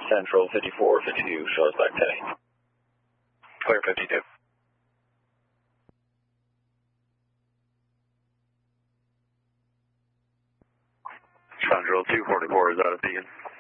Central 5452, show us back 10. Clear 52. Central 244 is out of Beacon.